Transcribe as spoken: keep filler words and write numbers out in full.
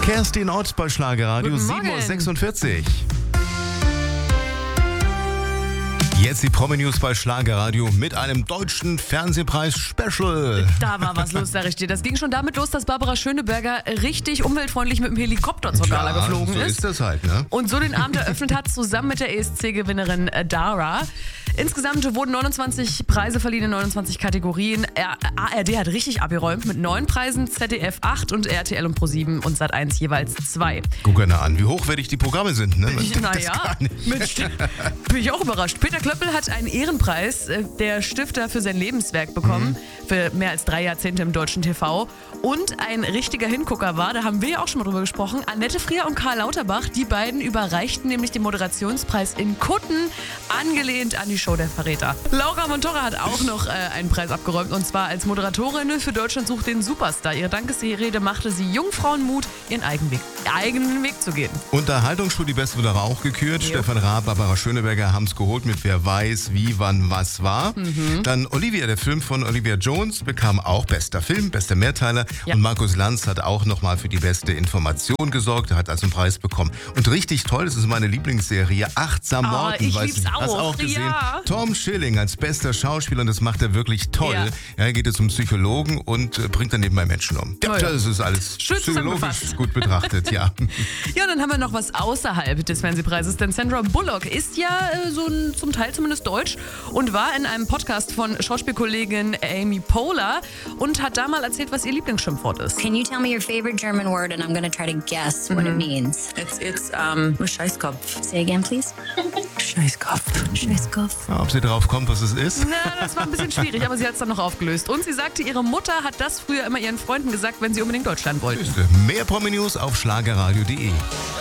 Kerstin Ott bei Schlagerradio, Guten sieben Uhr Morgen. sechsundvierzig. Jetzt die Promi-News bei Schlagerradio mit einem deutschen Fernsehpreis-Special. Da war was los, sag ich dir. Das ging schon damit los, dass Barbara Schöneberger richtig umweltfreundlich mit dem Helikopter zur Gala Ja, geflogen so ist. ist das halt, ne? Und so den Abend eröffnet hat, zusammen mit der E S C-Gewinnerin äh, Dara. Insgesamt wurden neunundzwanzig Preise verliehen in neunundzwanzig Kategorien. R- A R D hat richtig abgeräumt mit neun Preisen, Z D F acht und R T L und ProSieben und Sat eins jeweils zwei. Guck einer an, wie hochwertig die Programme sind, ne? Man denkt das Naja, gar nicht. mit, bin ich auch überrascht. Peter Klöppel hat einen Ehrenpreis äh, der Stifter für sein Lebenswerk bekommen, Mhm. für mehr als drei Jahrzehnte im deutschen T V. Und ein richtiger Hingucker war, da haben wir ja auch schon mal drüber gesprochen, Annette Frier und Karl Lauterbach. Die beiden überreichten nämlich den Moderationspreis in Kutten, angelehnt an die Show der Verräter. Laura Montora hat auch noch äh, einen Preis abgeräumt, und zwar als Moderatorin für Deutschland sucht den Superstar. Ihre Dankesrede machte sie Jungfrauen Mut, ihren eigenen Weg, eigenen Weg zu gehen. Unterhaltungsshow, die Beste wurde auch gekürt. Jo. Stefan Raab, Barbara Schöneberger haben es geholt mit Wer weiß, wie, wann, was war. Mhm. Dann Olivia, der Film von Olivia Jones, bekam auch bester Film, bester Mehrteiler. Ja. Und Markus Lanz hat auch nochmal für die beste Information gesorgt. Er hat also einen Preis bekommen. Und richtig toll, das ist meine Lieblingsserie, Achtsam Oh, Morden. ich Weiß lieb's nicht, hast auch, auch gesehen. ja. Tom Schilling als bester Schauspieler, und das macht er wirklich toll. Ja. Er geht jetzt zum Psychologen und äh, bringt dann nebenbei Menschen um. Na ja. Das ist alles Schön psychologisch zusammengefasst. gut betrachtet, ja. Ja, und dann haben wir noch was außerhalb des Fernsehpreises, denn Sandra Bullock ist ja äh, so ein, zum Teil zumindest deutsch und war in einem Podcast von Schauspielkollegin Amy Poehler und hat da mal erzählt, was ihr Lieblingsschimpfwort ist. Can you tell me your favorite German word and I'm going to try to guess what it means? It's it's um Scheißkopf. Say again, please. Scheißkopf. Scheißkopf. Ja, ob sie drauf kommt, was es ist? Na, das war ein bisschen schwierig, aber sie hat es dann noch aufgelöst. Und sie sagte, ihre Mutter hat das früher immer ihren Freunden gesagt, wenn sie unbedingt Deutschland wollten. Mehr Promi-News auf schlagerradio punkt de.